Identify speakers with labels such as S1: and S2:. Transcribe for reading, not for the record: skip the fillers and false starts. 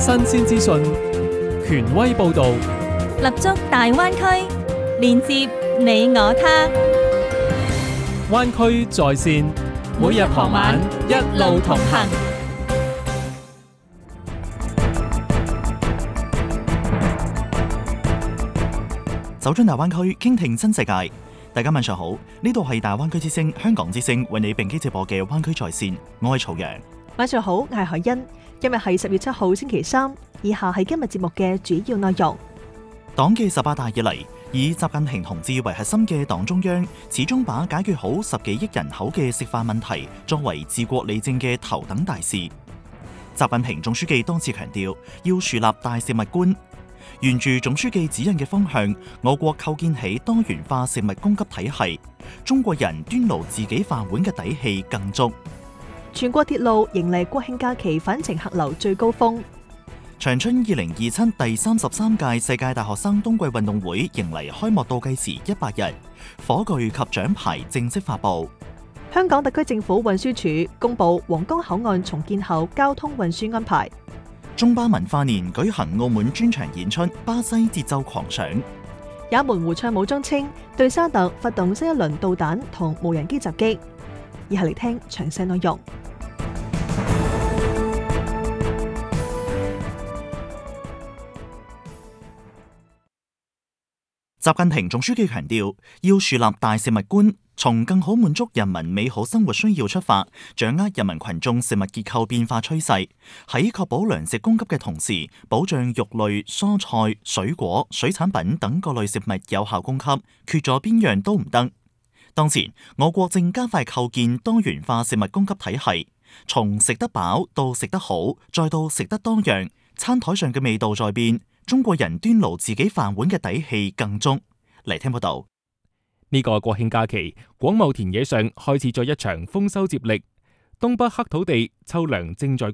S1: 新鮮資訊，權威報導，
S2: 立足大灣區，連接你我他。
S1: 灣區在線，每日傍晚一路同行。
S3: 走進大灣區，傾聽新世界。大家晚上好，呢度係大灣區之聲香港之聲為你並機直播嘅灣區在線，我係曹陽。
S4: 晚上好，我係海欣。今日係10月7號星期三，以下係今日節目嘅主要內容。
S3: 黨嘅18大以嚟，以習近平同志為核心嘅黨中央，始終把解決好10幾億人口嘅食飯問題作為治國理政嘅頭等大事。習近平總書記多次強調，要樹立大食物觀。沿住總書記指引嘅方向，我國構建起多元化食物供給體系，中國人端爐自己飯碗嘅底氣更足。
S4: 全國鐵路迎嚟國慶假期返程客流最高峰。
S3: 長春2027第33屆世界大學生冬季運動會迎嚟開幕倒計時100日，火炬及獎牌正式發布。
S4: 香港特區政府運輸署公布皇崗口岸重建後交通運輸安排。
S3: 中巴文化年舉行澳門專場演出，巴西節奏狂想。
S4: 也門胡塞武裝稱對沙特發動新一輪導彈同無人機襲擊。以下嚟聽詳細內容。
S3: 習近平總書記強調，要樹立大食物觀，從更好滿足人民美好生活需要出發，掌握人民群眾食物結構變化趨勢，喺確保糧食供給嘅同時，保障肉類、蔬菜、水果、水產品等各類食物有效供給，缺咗邊樣都唔得。當前，我國正加快構建多元化食物供給體系，從食得飽到食得好，再到食得多樣，餐台上嘅味道在變。中國人端爐自己飯碗嘅底氣更足。嚟聽報道，
S1: 呢個國慶假期，廣袤田野上開始咗一場豐收接力。東北黑土地秋糧正在